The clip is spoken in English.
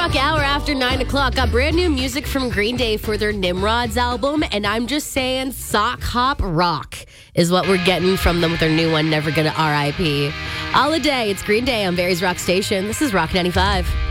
Rock Hour after 9 o'clock. Got brand new music from Green Day for their Nimrods album. And I'm just saying, Sock Hop Rock is what we're getting from them with their new one, Never Gonna R.I.P. All a day, it's Green Day on Barry's Rock Station. This is Rock 95.